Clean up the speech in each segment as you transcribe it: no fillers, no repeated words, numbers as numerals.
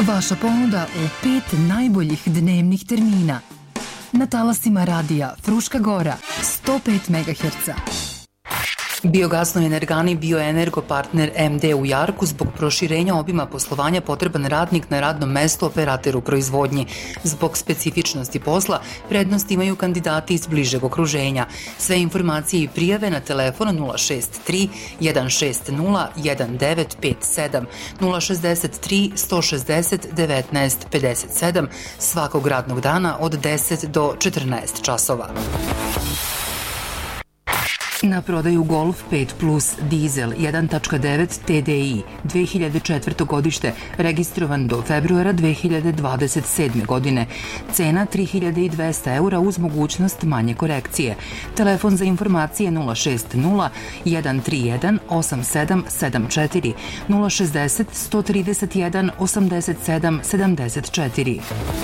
Vaša ponuda u 5 najboljih dnevnih termina. Na talasima radija Fruška Gora, 105 MHz. Biogasno energani Bioenergo partner MD u Jarku zbog proširenja obima poslovanja potreban radnik na radnom mestu operateru proizvodnji. Zbog specifičnosti posla prednost imaju kandidati iz bližeg okruženja. Sve informacije i prijave na telefon 063 160 1957 063 160 1957 svakog radnog dana od 10 do 14 časova. Na prodaju Golf 5 Plus dizel 1.9 TDI 2004. godište, registrovan do februara 2027. godine. Cena 3200 € uz mogućnost manje korekcije. Telefon za informacije 060 131 8774 060 131 87 74.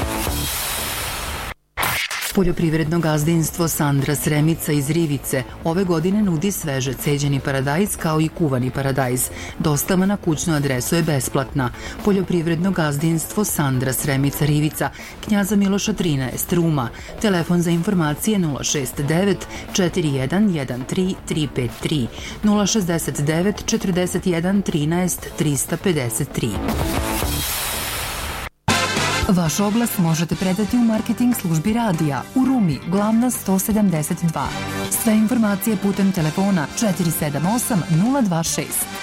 Poljoprivredno gazdinstvo Sandra Sremica iz Rivice ove godine nudi sveže ceđeni paradajz kao i kuvani paradajz. Dostava na kućnu adresu je besplatna. Poljoprivredno gazdinstvo Sandra Sremica Rivica, Knjaza Miloša 13, Ruma. Telefon za informacije 069 4113 353 069 41 13 353. Vaš oglas možete predati u marketing službi radija u Rumi, glavna 172. Sve informacije putem telefona 478 026.